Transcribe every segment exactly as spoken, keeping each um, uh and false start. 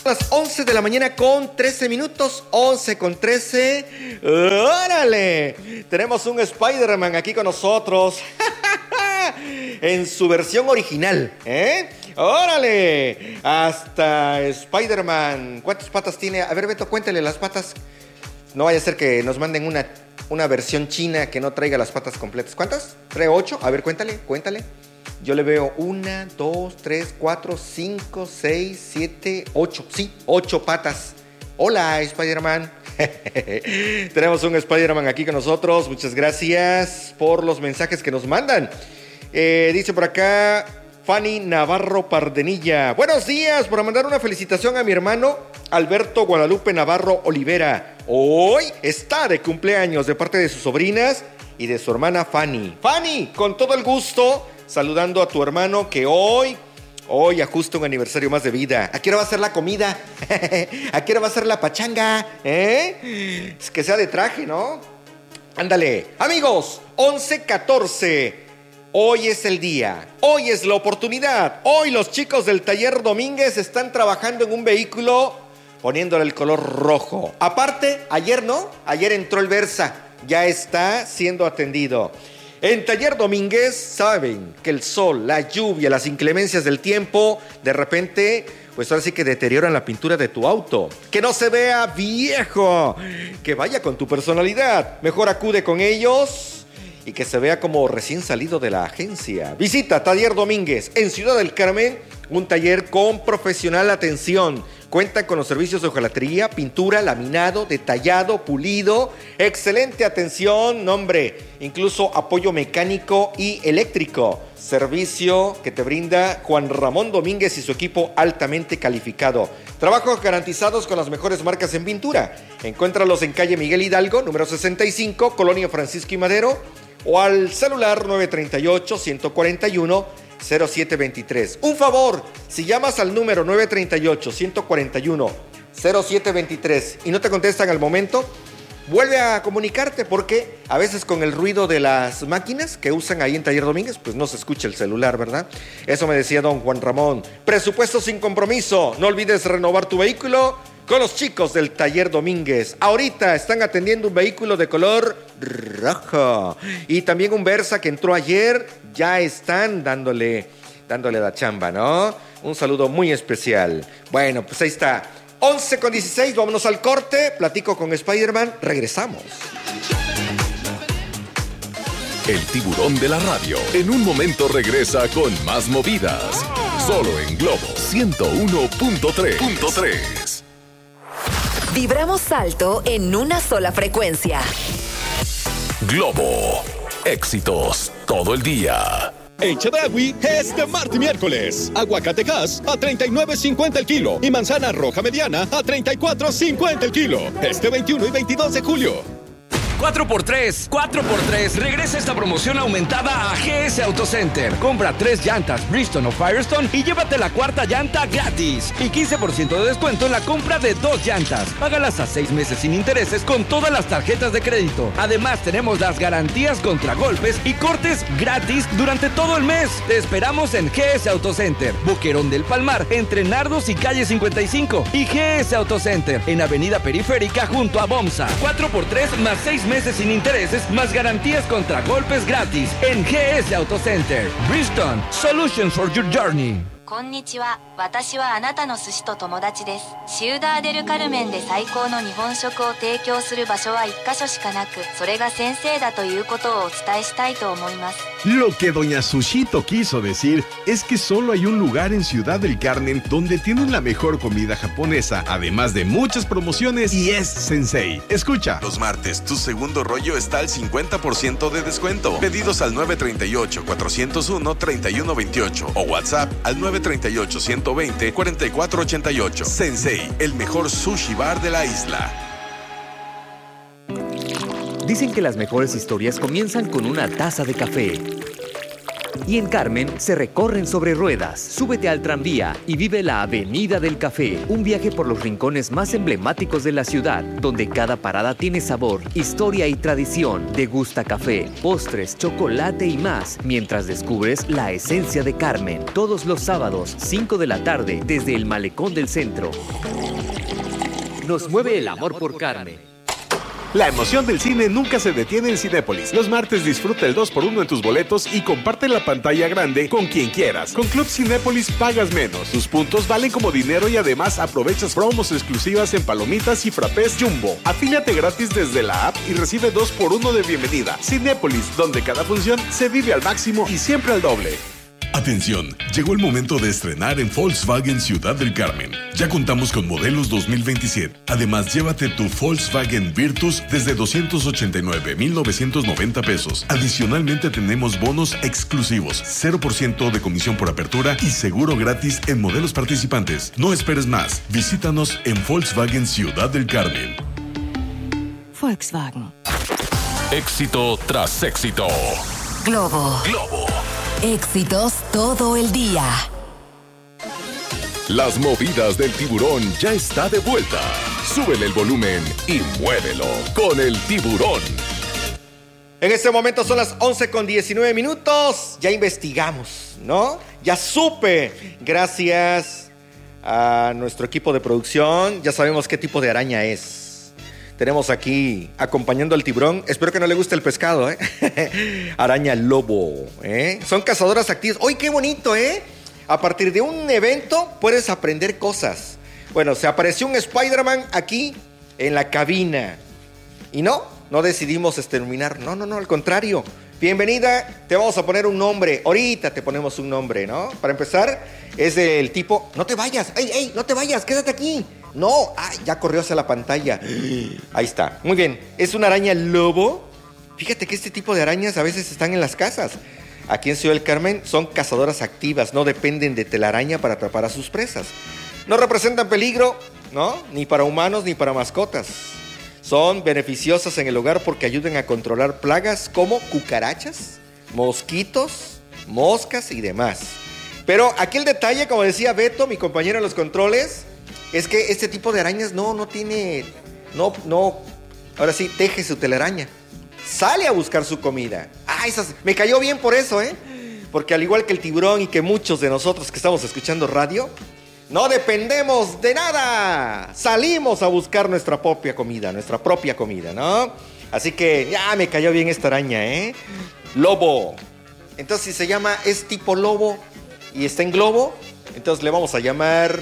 Las once de la mañana con trece minutos, once con trece. ¡Órale! Tenemos un Spider-Man aquí con nosotros. En su versión original, ¿eh? ¡Órale! Hasta Spider-Man. ¿Cuántas patas tiene? A ver, Beto, cuéntale las patas. No vaya a ser que nos manden una, una versión china que no traiga las patas completas. ¿Cuántas? ¿Trae ocho? A ver, cuéntale, cuéntale. Yo le veo una, dos, tres, cuatro, cinco, seis, siete, ocho. Sí, ocho patas. Hola, Spider-Man. Tenemos un Spider-Man aquí con nosotros. Muchas gracias por los mensajes que nos mandan. Eh, dice por acá Fanny Navarro Pardenilla. Buenos días, por mandar una felicitación a mi hermano Alberto Guadalupe Navarro Olivera. Hoy está de cumpleaños de parte de sus sobrinas y de su hermana Fanny. Fanny, con todo el gusto, saludando a tu hermano que hoy, hoy ajusta un aniversario más de vida. ¿A qué hora va a ser la comida? ¿A qué hora va a ser la pachanga? ¿Eh? Es que sea de traje, ¿no? Ándale. Amigos, once catorce. Hoy es el día, hoy es la oportunidad. Hoy los chicos del Taller Domínguez están trabajando en un vehículo poniéndole el color rojo. Aparte, ayer no, ayer entró el Versa, ya está siendo atendido. En Taller Domínguez saben que el sol, la lluvia, las inclemencias del tiempo, de repente, pues ahora sí que deterioran la pintura de tu auto. Que no se vea viejo, que vaya con tu personalidad. Mejor acude con ellos y que se vea como recién salido de la agencia. Visita Taller Domínguez en Ciudad del Carmen, un taller con profesional atención. Cuenta con los servicios de hojalatería, pintura, laminado, detallado, pulido. Excelente atención, nombre, incluso apoyo mecánico y eléctrico. Servicio que te brinda Juan Ramón Domínguez y su equipo altamente calificado. Trabajos garantizados con las mejores marcas en pintura. Encuéntralos en calle Miguel Hidalgo, número sesenta y cinco, Colonia Francisco y Madero, o al celular nueve tres ocho, uno cuatro uno, cero siete dos tres. Un favor, si llamas al número nueve tres ocho, uno cuatro uno, cero siete dos tres y no te contestan al momento, vuelve a comunicarte, porque a veces con el ruido de las máquinas que usan ahí en Taller Domínguez, pues no se escucha el celular, ¿verdad? Eso me decía don Juan Ramón. Presupuesto sin compromiso. No olvides renovar tu vehículo con los chicos del Taller Domínguez. Ahorita están atendiendo un vehículo de color rojo. Y también un Versa que entró ayer. Ya están dándole, dándole la chamba, ¿no? Un saludo muy especial. Bueno, pues ahí está. once con dieciséis, vámonos al corte. Platico con Spider-Man. Regresamos. El tiburón de la radio en un momento regresa con más movidas. Solo en Globo ciento uno punto tres. Vibramos alto en una sola frecuencia. Globo. Éxitos todo el día. En Chedraui es de martes y miércoles. Aguacate Hass a treinta y nueve cincuenta el kilo y manzana roja mediana a treinta y cuatro cincuenta el kilo. Este veintiuno y veintidós de julio. cuatro por tres, cuatro por tres. Regresa esta promoción aumentada a G S Auto Center. Compra tres llantas Bridgestone o Firestone y llévate la cuarta llanta gratis. Y quince por ciento de descuento en la compra de dos llantas. Págalas a seis meses sin intereses con todas las tarjetas de crédito. Además, tenemos las garantías contra golpes y cortes gratis durante todo el mes. Te esperamos en G S Auto Center, Boquerón del Palmar, entre Nardos y calle cincuenta y cinco. Y G S Auto Center, en Avenida Periférica junto a Bomsa. cuatro por tres más seis meses sin intereses más garantías contra golpes gratis en G S Auto Center. Bridgestone, Solutions for your journey. こんにちは。私はあなたの寿司と友達です。シウダーデルカルメンで最高の日本食を提供する場所は一箇所しかなく、それが先生だということをお伝えしたいと思います。 Lo que doña Sushito quiso decir es que solo hay un lugar en Ciudad del Carmen donde tienen la mejor comida japonesa, además de muchas promociones, y es Sensei. Escucha. Los martes, tu segundo rollo está al cincuenta por ciento de descuento. Pedidos al nueve tres ocho, cuatro cero uno, tres uno dos ocho o WhatsApp al nueve tres ocho, uno dos cero, cuatro cuatro ocho ocho. Sensei, el mejor sushi bar de la isla. Dicen que las mejores historias comienzan con una taza de café. Y en Carmen se recorren sobre ruedas. Súbete al tranvía y vive la Avenida del Café. Un viaje por los rincones más emblemáticos de la ciudad, donde cada parada tiene sabor, historia y tradición. Degusta café, postres, chocolate y más, mientras descubres la esencia de Carmen. Todos los sábados, cinco de la tarde, desde el Malecón del Centro. Nos mueve el amor por Carmen. La emoción del cine nunca se detiene en Cinépolis. Los martes disfruta el dos por uno en tus boletos y comparte la pantalla grande con quien quieras. Con Club Cinépolis pagas menos. Tus puntos valen como dinero y además aprovechas promos exclusivas en palomitas y frappés Jumbo. Afíliate gratis desde la app y recibe dos por uno de bienvenida. Cinépolis, donde cada función se vive al máximo y siempre al doble. Atención, llegó el momento de estrenar en Volkswagen Ciudad del Carmen. Ya contamos con modelos dos mil veintisiete. Además, llévate tu Volkswagen Virtus desde doscientos ochenta y nueve mil novecientos noventa pesos. Adicionalmente tenemos bonos exclusivos, cero por ciento de comisión por apertura y seguro gratis en modelos participantes. No esperes más. Visítanos en Volkswagen Ciudad del Carmen. Volkswagen. Éxito tras éxito. Globo. Globo. Éxitos todo el día. Las movidas del tiburón ya está de vuelta. Súbele el volumen y muévelo con el tiburón. En este momento son las once con diecinueve minutos. Ya investigamos, ¿no? Ya supe. Gracias a nuestro equipo de producción. Ya sabemos qué tipo de araña es. Tenemos aquí acompañando al tiburón. Espero que no le guste el pescado, ¿eh? Araña lobo, ¿eh? Son cazadoras activas. ¡Uy, qué bonito, eh! A partir de un evento puedes aprender cosas. Bueno, se apareció un Spider-Man aquí en la cabina. Y no, no decidimos exterminar. No, no, no, al contrario. Bienvenida, te vamos a poner un nombre. Ahorita te ponemos un nombre, ¿no? Para empezar, es del tipo... No te vayas, ¡ey, ey! No te vayas, quédate aquí. No, ay, ya corrió hacia la pantalla. Ahí está, muy bien. Es una araña lobo. Fíjate que este tipo de arañas a veces están en las casas. Aquí en Ciudad del Carmen son cazadoras activas. No dependen de telaraña para atrapar a sus presas. No representan peligro, ¿no? Ni para humanos ni para mascotas. Son beneficiosas en el hogar porque ayudan a controlar plagas como cucarachas, mosquitos, moscas y demás. Pero aquí el detalle, como decía Beto, mi compañero en los controles... Es que este tipo de arañas no, no tiene, no, no, ahora sí, teje su telaraña. Sale a buscar su comida. Ah, esas, me cayó bien por eso, ¿eh? Porque al igual que el tiburón y que muchos de nosotros que estamos escuchando radio, no dependemos de nada. Salimos a buscar nuestra propia comida, nuestra propia comida, ¿no? Así que ya me cayó bien esta araña, ¿eh? Lobo. Entonces si se llama, es tipo lobo y está en globo, entonces le vamos a llamar...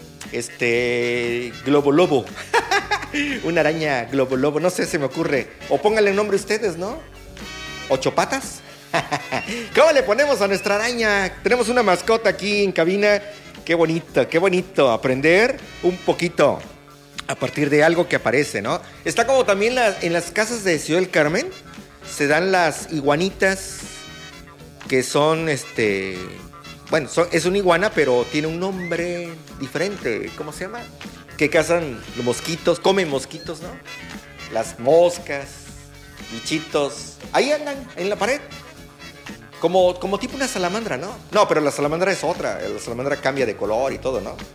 Este... Globo Lobo. Una araña Globo Lobo. No sé, se me ocurre. O pónganle nombre ustedes, ¿no? ¿Ocho patas? ¿Cómo le ponemos a nuestra araña? Tenemos una mascota aquí en cabina. Qué bonito, qué bonito. Aprender un poquito a partir de algo que aparece, ¿no? Está como también la, en las casas de Ciudad del Carmen. Se dan las iguanitas. Que son, este... Bueno, son, es una iguana, pero tiene un nombre diferente. ¿Cómo se llama? Que cazan los mosquitos, comen mosquitos, ¿no? Las moscas, bichitos. Ahí andan, en la pared. Como, como tipo una salamandra, ¿no? No, pero la salamandra es otra. La salamandra cambia de color y todo, ¿no?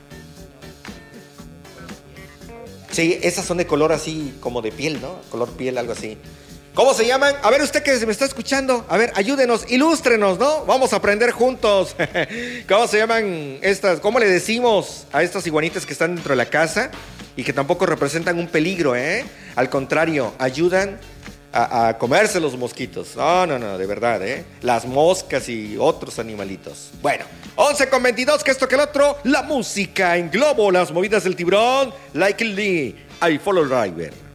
Sí, esas son de color así, como de piel, ¿no? Color piel, algo así. ¿Cómo se llaman? A ver, usted que me está escuchando, a ver, ayúdenos, ilústrenos, ¿no? Vamos a aprender juntos. ¿Cómo se llaman estas? ¿Cómo le decimos a estas iguanitas que están dentro de la casa y que tampoco representan un peligro, eh? Al contrario, ayudan a, a comerse los mosquitos. No, no, no, de verdad, ¿eh? Las moscas y otros animalitos. Bueno, once con veintidós, que esto que el otro, la música en globo, las movidas del tiburón, Like Lee, I Follow Driver.